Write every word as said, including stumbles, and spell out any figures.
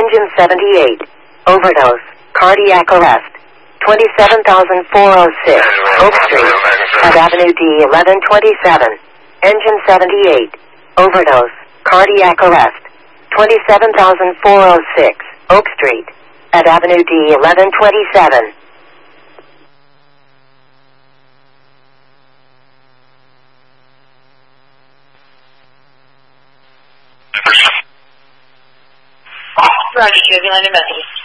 Engine seventy-eight. Overdose. Cardiac arrest. twenty-seven thousand four hundred six. Oak Street. At Avenue D eleven twenty-seven. Engine seventy-eight. Overdose. Cardiac arrest. twenty-seven thousand four hundred six. Oak Street. At Avenue D eleven twenty-seven. Roger, you have your landing message.